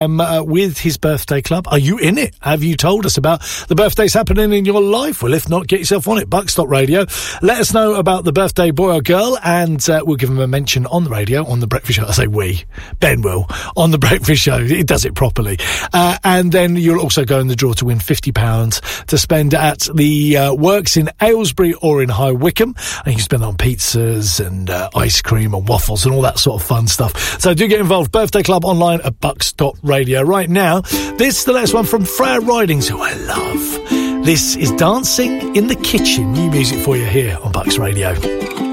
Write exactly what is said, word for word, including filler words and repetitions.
Um, uh, with his birthday club. Are you in it? Have you told us about the birthdays happening in your life? Well, if not, get yourself on it. Bucks dot radio. Let us know about the birthday boy or girl, and uh, we'll give them a mention on the radio, on the breakfast show. I say we. Ben will. On the breakfast show. He does it properly. Uh, and then you'll also go in the draw to win fifty pounds to spend at the uh, works in Aylesbury or in High Wycombe. And you can spend it on pizzas and uh, ice cream and waffles and all that sort of fun stuff. So do get involved. Birthday club online at Bucks dot radio. Radio. Right now, this is the last one from Freya Ridings, who I love. This is Dancing in the Kitchen. New music for you here on Bucks Radio.